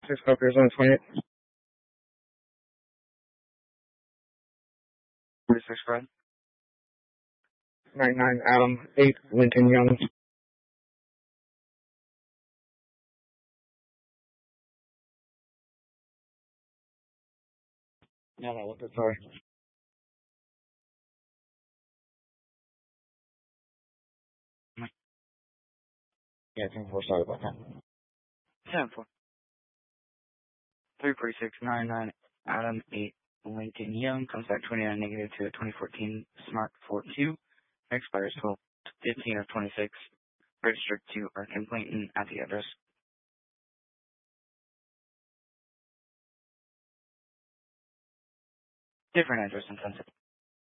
6 Cockers on 28. 46 Fred. 99 Adam, 8 Lincoln Young. Yeah, that was it, sorry. Yeah, 10-4, sorry about that. 10-4. 34699 Adam, 8 Lincoln Young, comes back 29 negative to a 2014 Smart 4Q, expires 12/15 of 26, registered to Arkin Clayton at the address. Different address in Sunset.